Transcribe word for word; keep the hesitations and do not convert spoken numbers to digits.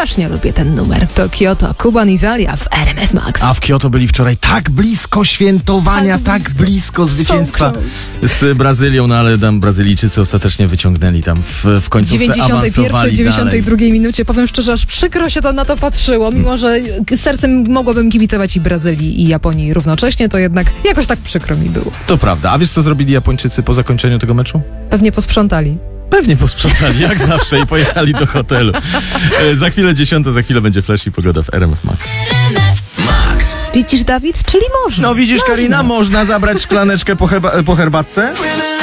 strasznie lubię ten numer. To Kyoto, Kuban i Zalia w R M F Max. A w Kyoto byli wczoraj tak blisko świętowania, tak blisko, tak blisko zwycięstwa so z Brazylią, no ale tam Brazylijczycy ostatecznie wyciągnęli tam w, w końcówce, dziewięćdziesiątej pierwszej, dziewięćdziesiątej drugiej minucie. Powiem szczerze, aż przykro się to na to patrzyło, mimo że sercem mogłabym kibicować i Brazylii i Japonii równocześnie, to jednak jakoś tak przykro mi było. To prawda. A wiesz, co zrobili Japończycy po zakończeniu tego meczu? Pewnie posprzątali. Pewnie posprzątali, jak zawsze, i pojechali do hotelu. E, za chwilę dziesiąta, za chwilę będzie flash i pogoda w R M F Max. Max. Widzisz, Dawid? Czyli można. No widzisz, można. Karina, można zabrać szklaneczkę po, heba- po herbatce?